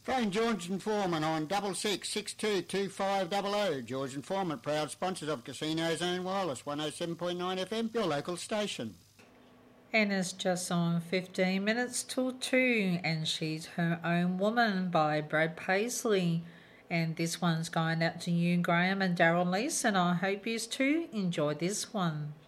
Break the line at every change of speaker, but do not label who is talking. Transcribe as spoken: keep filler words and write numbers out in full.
Phone George and Foreman on double six six two two five double oh. George and Foreman, proud sponsors of Casino Zone Wireless, one oh seven point nine F M, your local station.
And it's just on fifteen minutes till two, and She's Her Own Woman by Brad Paisley. And this one's going out to you, Graham and Daryl Leeson. I hope you too enjoy this one.